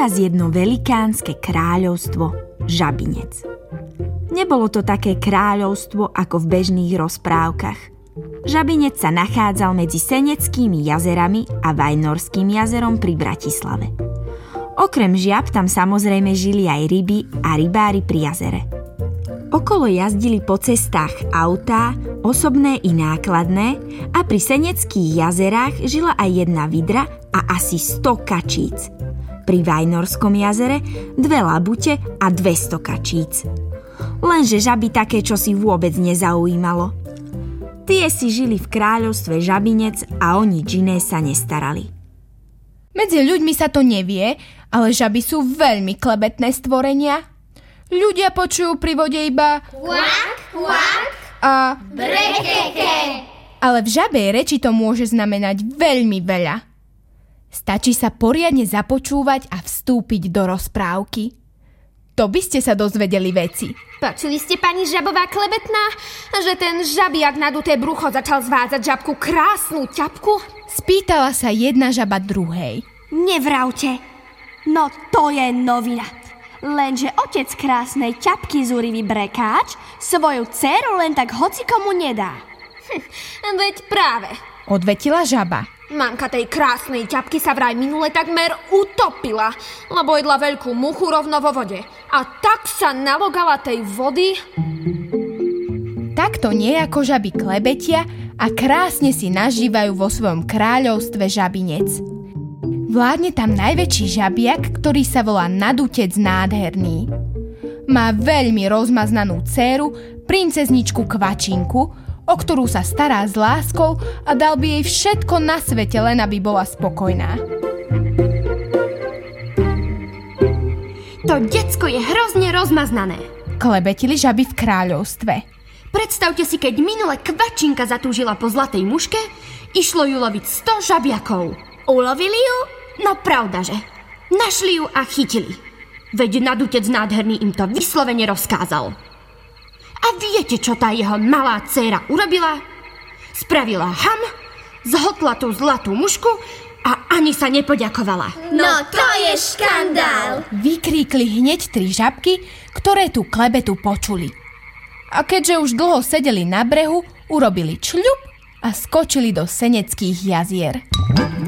raz jedno velikánske kráľovstvo Žabinec. Nebolo to také kráľovstvo ako v bežných rozprávkach. Žabinec sa nachádzal medzi Seneckými jazerami a Vajnorským jazerom pri Bratislave. Okrem žiab tam samozrejme žili aj ryby a rybári pri jazere. Okolo jazdili po cestách autá, osobné i nákladné, a pri Seneckých jazerách žila aj jedna vidra a asi 100 kačíc. Pri Vajnorskom jazere 2 labute a 200 kačíc. Lenže žaby také čosi vôbec nezaujímalo. Tie si žili v kráľovstve Žabinec a o nič iné sa nestarali. Medzi ľuďmi sa to nevie, ale žaby sú veľmi klebetné stvorenia. Ľudia počujú pri vode iba kvak, kvak a brekeke. Ale v žabej reči to môže znamenať veľmi veľa. Stačí sa poriadne započúvať a vstúpiť do rozprávky. To by ste sa dozvedeli veci. Počuli ste, pani žabová klebetná, že ten žabiak naduté brucho začal zvádzať žabku krásnu ťapku? Spýtala sa jedna žaba druhej. Nevravte, no to je novina. Lenže otec krásnej ťapky zúrivý brekáč svoju dceru len tak hocikomu nedá. Veď práve, odvetila žaba. mamka tej krásnej ťapky sa vraj minule takmer utopila, lebo jedla veľkú muchu rovno vo vode. A tak sa nalogala tej vody. Takto nejako žaby klebetia a krásne si nažívajú vo svojom kráľovstve Žabinec. Vládne tam najväčší žabiak, ktorý sa volá Nadutec nádherný. Má veľmi rozmaznanú dcéru, princezničku Kvačinku, o ktorú sa stará s láskou a dal by jej všetko na svete, len aby bola spokojná. To decko je hrozne rozmaznané, klebetili žaby v kráľovstve. Predstavte si, keď minule Kvačinka zatúžila po zlatej muške, išlo ju loviť 100 žabiakov. Ulovili ju? No pravdaže. Našli ju a chytili. Veď Nadutec nádherný im to vyslovene rozkázal. A viete, čo tá jeho malá dcéra urobila? Spravila ham, zhotla tú zlatú mušku a ani sa nepoďakovala. No to je škandál! Vykríkli hneď 3 žabky, ktoré tú klebetu počuli. A keďže už dlho sedeli na brehu, urobili čľup a skočili do Seneckých jazier.